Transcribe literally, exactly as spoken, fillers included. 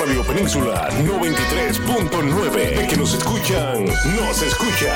Radio Península noventa y tres punto nueve. Que nos escuchan, nos escuchan.